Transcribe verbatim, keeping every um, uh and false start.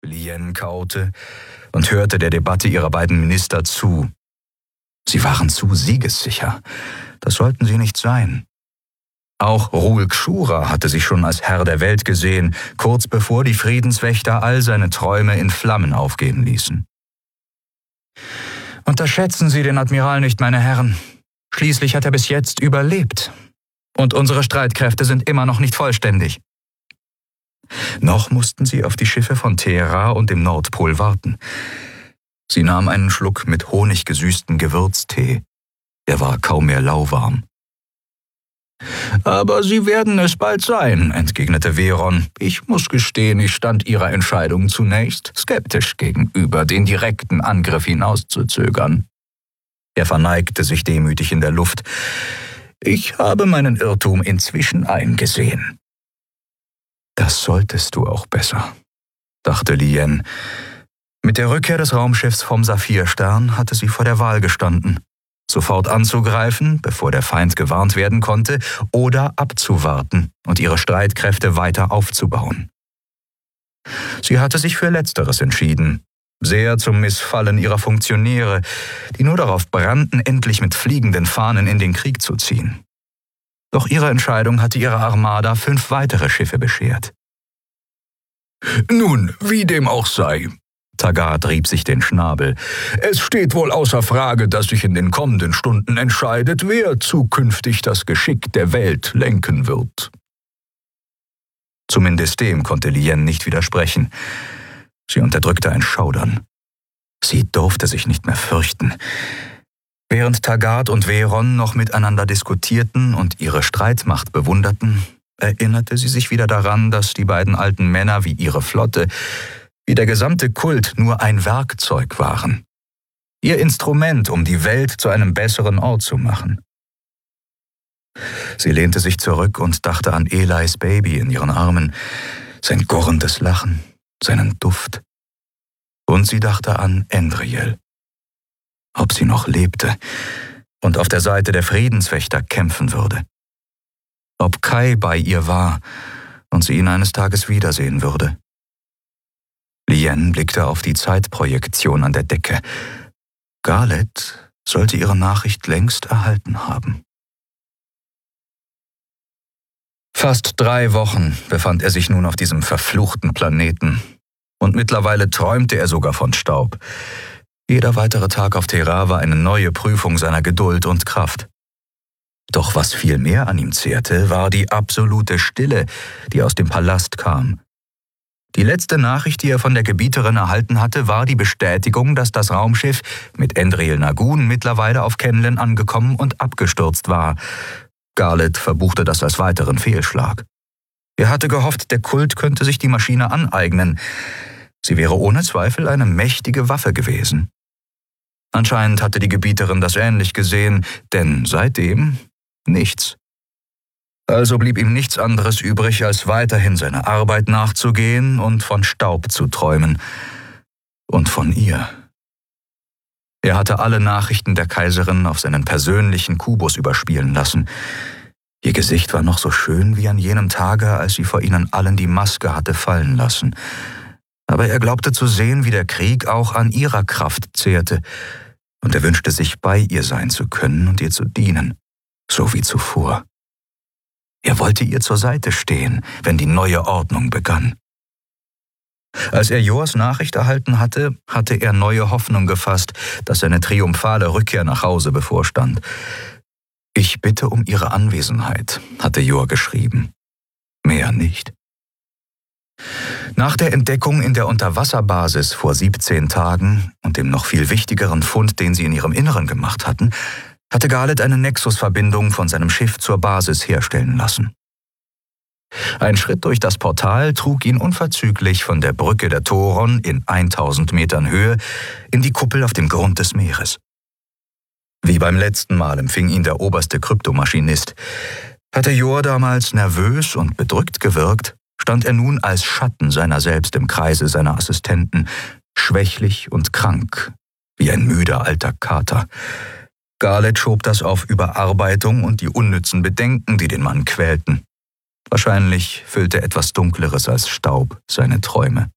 Lien kaute und hörte der Debatte ihrer beiden Minister zu. Sie waren zu siegessicher. Das sollten sie nicht sein. Auch Rul Kshura hatte sich schon als Herr der Welt gesehen, kurz bevor die Friedenswächter all seine Träume in Flammen aufgehen ließen. Unterschätzen Sie den Admiral nicht, meine Herren. Schließlich hat er bis jetzt überlebt. Und unsere Streitkräfte sind immer noch nicht vollständig. Noch mussten sie auf die Schiffe von Teheran und dem Nordpol warten. Sie nahm einen Schluck mit Honig gesüßten Gewürztee. Er war kaum mehr lauwarm. »Aber Sie werden es bald sein«, entgegnete Veron. »Ich muss gestehen, ich stand Ihrer Entscheidung zunächst skeptisch gegenüber, den direkten Angriff hinauszuzögern.« Er verneigte sich demütig in der Luft. »Ich habe meinen Irrtum inzwischen eingesehen.« »Das solltest du auch besser«, dachte Lien. Mit der Rückkehr des Raumschiffs vom Saphirstern hatte sie vor der Wahl gestanden. Sofort anzugreifen, bevor der Feind gewarnt werden konnte, oder abzuwarten und ihre Streitkräfte weiter aufzubauen. Sie hatte sich für Letzteres entschieden, sehr zum Missfallen ihrer Funktionäre, die nur darauf brannten, endlich mit fliegenden Fahnen in den Krieg zu ziehen. Doch ihre Entscheidung hatte ihrer Armada fünf weitere Schiffe beschert. »Nun, wie dem auch sei«, Taggart rieb sich den Schnabel. »Es steht wohl außer Frage, dass sich in den kommenden Stunden entscheidet, wer zukünftig das Geschick der Welt lenken wird.« Zumindest dem konnte Lien nicht widersprechen. Sie unterdrückte ein Schaudern. Sie durfte sich nicht mehr fürchten. Während Taggart und Veron noch miteinander diskutierten und ihre Streitmacht bewunderten, erinnerte sie sich wieder daran, dass die beiden alten Männer wie ihre Flotte, wie der gesamte Kult nur ein Werkzeug waren. Ihr Instrument, um die Welt zu einem besseren Ort zu machen. Sie lehnte sich zurück und dachte an Elis Baby in ihren Armen, sein gurrendes Lachen, seinen Duft. Und sie dachte an Endriel. Ob sie noch lebte und auf der Seite der Friedenswächter kämpfen würde. Ob Kai bei ihr war und sie ihn eines Tages wiedersehen würde. Lien blickte auf die Zeitprojektion an der Decke. Garlet sollte ihre Nachricht längst erhalten haben. Fast drei Wochen befand er sich nun auf diesem verfluchten Planeten. Und mittlerweile träumte er sogar von Staub. Jeder weitere Tag auf Teheran war eine neue Prüfung seiner Geduld und Kraft. Doch was viel mehr an ihm zehrte, war die absolute Stille, die aus dem Palast kam. Die letzte Nachricht, die er von der Gebieterin erhalten hatte, war die Bestätigung, dass das Raumschiff mit Endriel Nagun mittlerweile auf Kenlen angekommen und abgestürzt war. Garlet verbuchte das als weiteren Fehlschlag. Er hatte gehofft, der Kult könnte sich die Maschine aneignen. Sie wäre ohne Zweifel eine mächtige Waffe gewesen. Anscheinend hatte die Gebieterin das ähnlich gesehen, denn seitdem nichts. Also blieb ihm nichts anderes übrig, als weiterhin seiner Arbeit nachzugehen und von Staub zu träumen. Und von ihr. Er hatte alle Nachrichten der Kaiserin auf seinen persönlichen Kubus überspielen lassen. Ihr Gesicht war noch so schön wie an jenem Tage, als sie vor ihnen allen die Maske hatte fallen lassen. Aber er glaubte zu sehen, wie der Krieg auch an ihrer Kraft zehrte, und er wünschte sich, bei ihr sein zu können und ihr zu dienen, so wie zuvor. Er wollte ihr zur Seite stehen, wenn die neue Ordnung begann. Als er Jors Nachricht erhalten hatte, hatte er neue Hoffnung gefasst, dass seine triumphale Rückkehr nach Hause bevorstand. »Ich bitte um Ihre Anwesenheit«, hatte Jor geschrieben. Mehr nicht. Nach der Entdeckung in der Unterwasserbasis vor siebzehn Tagen und dem noch viel wichtigeren Fund, den sie in ihrem Inneren gemacht hatten, hatte Garlet eine Nexus-Verbindung von seinem Schiff zur Basis herstellen lassen. Ein Schritt durch das Portal trug ihn unverzüglich von der Brücke der Toron in tausend Metern Höhe in die Kuppel auf dem Grund des Meeres. Wie beim letzten Mal empfing ihn der oberste Kryptomaschinist. Hatte Jor damals nervös und bedrückt gewirkt, stand er nun als Schatten seiner selbst im Kreise seiner Assistenten, schwächlich und krank, wie ein müder alter Kater. Garlet schob das auf Überarbeitung und die unnützen Bedenken, die den Mann quälten. Wahrscheinlich füllte etwas Dunkleres als Staub seine Träume.